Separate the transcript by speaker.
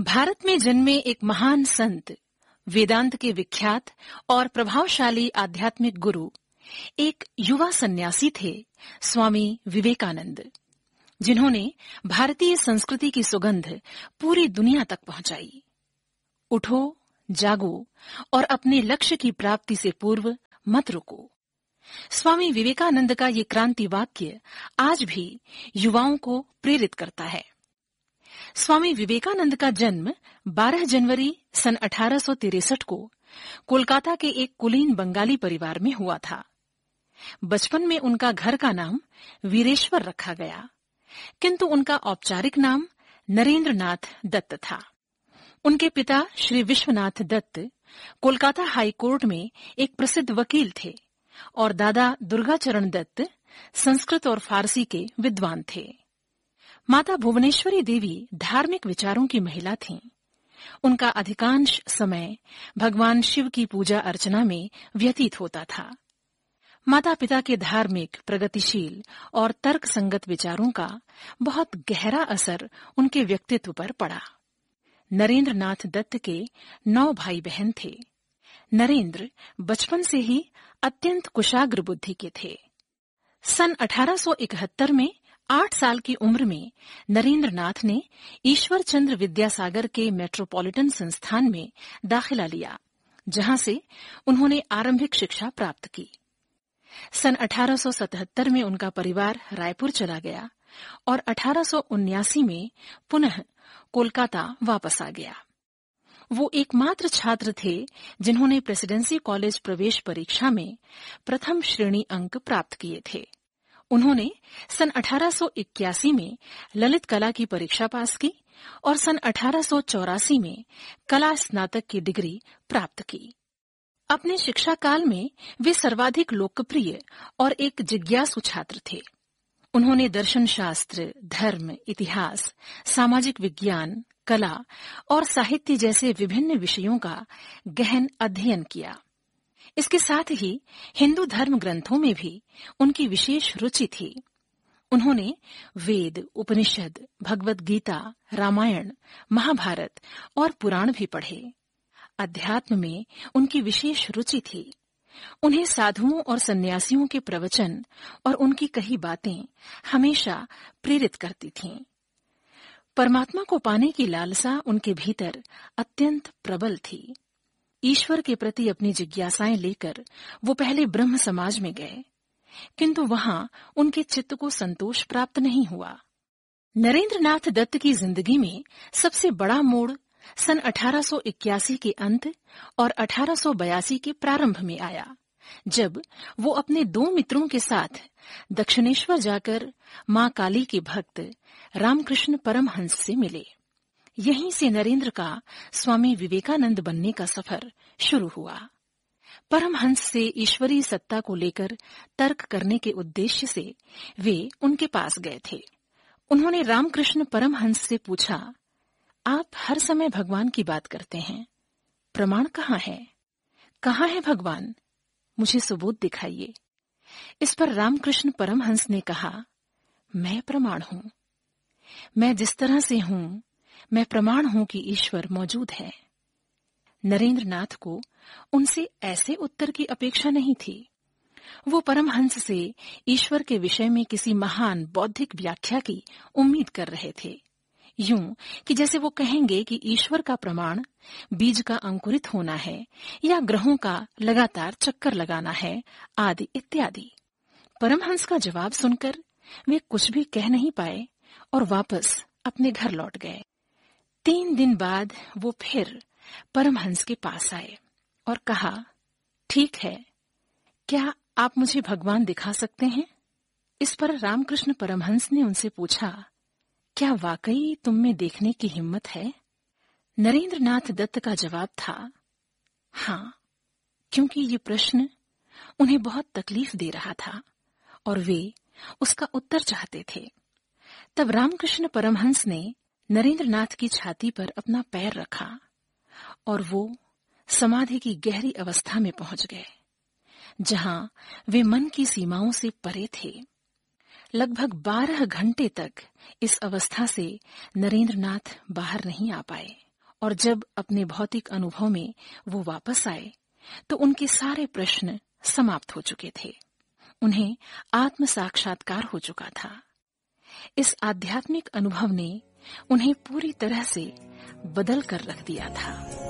Speaker 1: भारत में जन्मे एक महान संत, वेदांत के विख्यात और प्रभावशाली आध्यात्मिक गुरु, एक युवा सन्यासी थे, स्वामी विवेकानंद, जिन्होंने भारतीय संस्कृति की सुगंध पूरी दुनिया तक पहुंचाई। उठो, जागो और अपने लक्ष्य की प्राप्ति से पूर्व मत रुको। स्वामी विवेकानंद का ये क्रांति वाक्य आज भी युवाओं को प्रेरित करता है। स्वामी विवेकानंद का जन्म 12 जनवरी सन 1863 को कोलकाता के एक कुलीन बंगाली परिवार में हुआ था। बचपन में उनका घर का नाम वीरेश्वर रखा गया, किंतु उनका औपचारिक नाम नरेंद्र नाथ दत्त था। उनके पिता श्री विश्वनाथ दत्त कोलकाता हाई कोर्ट में एक प्रसिद्ध वकील थे और दादा दुर्गाचरण दत्त संस्कृत और फारसी के विद्वान थे। माता भुवनेश्वरी देवी धार्मिक विचारों की महिला थीं। उनका अधिकांश समय भगवान शिव की पूजा अर्चना में व्यतीत होता था। माता पिता के धार्मिक, प्रगतिशील और तर्क संगत विचारों का बहुत गहरा असर उनके व्यक्तित्व पर पड़ा। नरेंद्र नाथ दत्त के 9 भाई बहन थे। नरेंद्र बचपन से ही अत्यंत कुशाग्र बुद्धि के थे। सन 1871 में 8 साल की उम्र में नरेंद्र नाथ ने ईश्वर चंद्र विद्यासागर के मेट्रोपॉलिटन संस्थान में दाखिला लिया, जहां से उन्होंने आरंभिक शिक्षा प्राप्त की। सन 1877 में उनका परिवार रायपुर चला गया और 1879 में पुनः कोलकाता वापस आ गया। वो एकमात्र छात्र थे जिन्होंने प्रेसिडेंसी कॉलेज प्रवेश परीक्षा में प्रथम श्रेणी अंक प्राप्त किए थे। उन्होंने सन 1881 में ललित कला की परीक्षा पास की और सन 1884 में कला स्नातक की डिग्री प्राप्त की। अपने शिक्षा काल में वे सर्वाधिक लोकप्रिय और एक जिज्ञासु छात्र थे। उन्होंने दर्शन शास्त्र, धर्म, इतिहास, सामाजिक विज्ञान, कला और साहित्य जैसे विभिन्न विषयों का गहन अध्ययन किया। इसके साथ ही हिंदू धर्म ग्रंथों में भी उनकी विशेष रुचि थी। उन्होंने वेद, उपनिषद, भगवद गीता, रामायण, महाभारत और पुराण भी पढ़े। अध्यात्म में उनकी विशेष रुचि थी। उन्हें साधुओं और सन्यासियों के प्रवचन और उनकी कही बातें हमेशा प्रेरित करती थीं। परमात्मा को पाने की लालसा उनके भीतर अत्यंत प्रबल थी। ईश्वर के प्रति अपनी जिज्ञासाएं लेकर वो पहले ब्रह्म समाज में गए, किंतु वहां उनके चित्त को संतोष प्राप्त नहीं हुआ। नरेंद्र नाथ दत्त की जिंदगी में सबसे बड़ा मोड़ सन 1881 के अंत और 1882 के प्रारंभ में आया, जब वो अपने 2 मित्रों के साथ दक्षिणेश्वर जाकर मां काली के भक्त रामकृष्ण परमहंस से मिले। यहीं से नरेंद्र का स्वामी विवेकानंद बनने का सफर शुरू हुआ। परमहंस से ईश्वरीय सत्ता को लेकर तर्क करने के उद्देश्य से वे उनके पास गए थे। उन्होंने रामकृष्ण परमहंस से पूछा, आप हर समय भगवान की बात करते हैं, प्रमाण कहाँ है? कहाँ है भगवान? मुझे सबूत दिखाइए। इस पर रामकृष्ण परमहंस ने कहा, मैं प्रमाण हूं। मैं जिस तरह से हूं, मैं प्रमाण हूं कि ईश्वर मौजूद है। नरेंद्र नाथ को उनसे ऐसे उत्तर की अपेक्षा नहीं थी। वो परमहंस से ईश्वर के विषय में किसी महान बौद्धिक व्याख्या की उम्मीद कर रहे थे, यूं कि जैसे वो कहेंगे कि ईश्वर का प्रमाण बीज का अंकुरित होना है या ग्रहों का लगातार चक्कर लगाना है, आदि इत्यादि। परमहंस का जवाब सुनकर वे कुछ भी कह नहीं पाए और वापस अपने घर लौट गए। 3 दिन बाद वो फिर परमहंस के पास आए और कहा, ठीक है, क्या आप मुझे भगवान दिखा सकते हैं? इस पर रामकृष्ण परमहंस ने उनसे पूछा, क्या वाकई तुम में देखने की हिम्मत है? नरेंद्र नाथ दत्त का जवाब था, हाँ, क्योंकि ये प्रश्न उन्हें बहुत तकलीफ दे रहा था और वे उसका उत्तर चाहते थे। तब रामकृष्ण परमहंस ने नरेंद्र नाथ की छाती पर अपना पैर रखा और वो समाधि की गहरी अवस्था में पहुंच गए, जहां वे मन की सीमाओं से परे थे। लगभग 12 घंटे तक इस अवस्था से नरेंद्र नाथ बाहर नहीं आ पाए और जब अपने भौतिक अनुभव में वो वापस आए तो उनके सारे प्रश्न समाप्त हो चुके थे। उन्हें आत्म साक्षात्कार हो चुका था। इस आध्यात्मिक अनुभव ने उन्हें पूरी तरह से बदल कर रख दिया था।